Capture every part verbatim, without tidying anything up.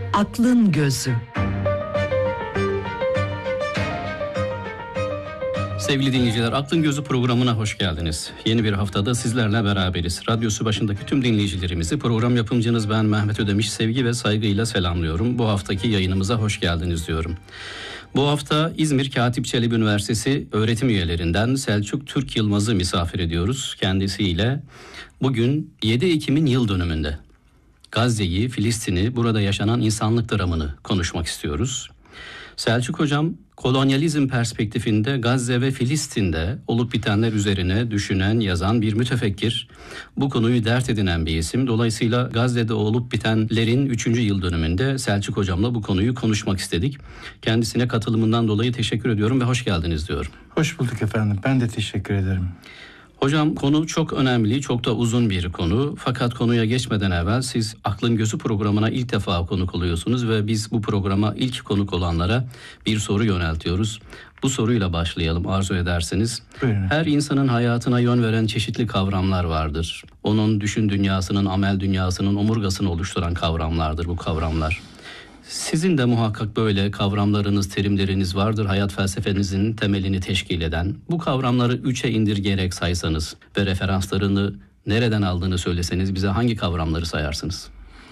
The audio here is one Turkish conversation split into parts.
Aklın Gözü. Sevgili dinleyiciler, Aklın Gözü programına hoş geldiniz. Yeni bir haftada sizlerle beraberiz. Radyosu başındaki tüm dinleyicilerimizi, program yapımcınız ben Mehmet Ödemiş, sevgi ve saygıyla selamlıyorum. Bu haftaki yayınımıza hoş geldiniz diyorum. Bu hafta İzmir Katip Çelebi Üniversitesi öğretim üyelerinden Selçuk Türk Yılmaz'ı misafir ediyoruz. Kendisiyle bugün yedi Ekim'in yıl dönümünde Gazze'yi, Filistin'i, burada yaşanan insanlık dramını konuşmak istiyoruz. Selçuk Hocam, kolonyalizm perspektifinde Gazze ve Filistin'de olup bitenler üzerine düşünen, yazan bir mütefekkir. Bu konuyu dert edinen bir isim. Dolayısıyla Gazze'de olup bitenlerin üçüncü yıl dönümünde Selçuk Hocam'la bu konuyu konuşmak istedik. Kendisine katılımından dolayı teşekkür ediyorum ve hoş geldiniz diyorum. Hoş bulduk efendim. Ben de teşekkür ederim. Hocam, konu çok önemli, çok da uzun bir konu. Fakat konuya geçmeden evvel siz Aklın Gözü programına ilk defa konuk oluyorsunuz ve biz bu programa ilk konuk olanlara bir soru yöneltiyoruz. Bu soruyla başlayalım arzu ederseniz. Buyurun. Her insanın hayatına yön veren çeşitli kavramlar vardır. Onun düşün dünyasının, amel dünyasının omurgasını oluşturan kavramlardır bu kavramlar. Sizin de muhakkak böyle kavramlarınız, terimleriniz vardır. Hayat felsefenizin temelini teşkil eden. Bu kavramları üçe indirgeyerek saysanız ve referanslarını nereden aldığını söyleseniz bize hangi kavramları sayarsınız?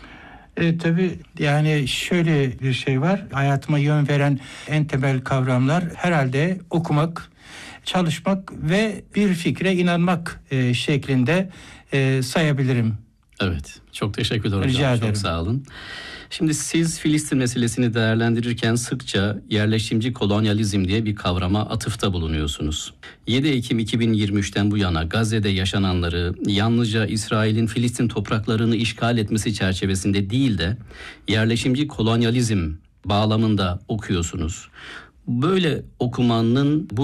E, tabii yani şöyle bir şey var. Hayatıma yön veren en temel kavramlar herhalde okumak, çalışmak ve bir fikre inanmak e, şeklinde e, sayabilirim. Evet, çok teşekkürler hocam. Rica ederim. Çok sağ olun. Şimdi siz Filistin meselesini değerlendirirken sıkça yerleşimci kolonyalizm diye bir kavrama atıfta bulunuyorsunuz. yedi Ekim iki bin yirmi üçten bu yana Gazze'de yaşananları yalnızca İsrail'in Filistin topraklarını işgal etmesi çerçevesinde değil de yerleşimci kolonyalizm bağlamında okuyorsunuz. Böyle okumanın bu